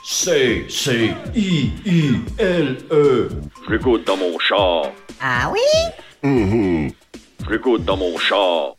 C-C-I-I-L-E. Je l'écoute dans mon char. Ah oui? Je l'écoute dans mon char.